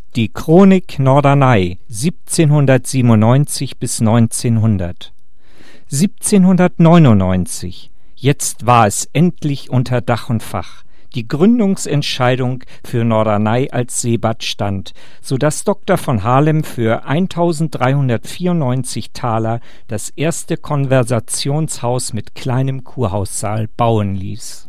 Die Chronik Norderney 1797 bis 1900. 1799. Jetzt war es endlich unter Dach und Fach. Die Gründungsentscheidung für Norderney als Seebad stand, so dass Dr. von Harlem für 1394 Taler das erste Konversationshaus mit kleinem Kurhaussaal bauen ließ.